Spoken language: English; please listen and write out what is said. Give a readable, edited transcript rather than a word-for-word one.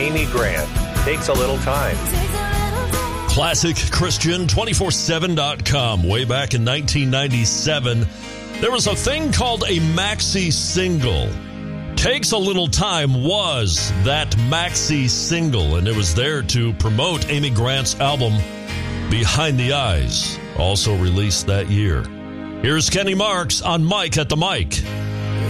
Amy Grant. Takes a little time. ClassicChristian247.com. Way back in 1997, there was a thing called a maxi single. Takes a Little Time was that maxi single, and it was there to promote Amy Grant's album Behind the Eyes, also released that year. Here's Kenny Marks on Mike at the Mic.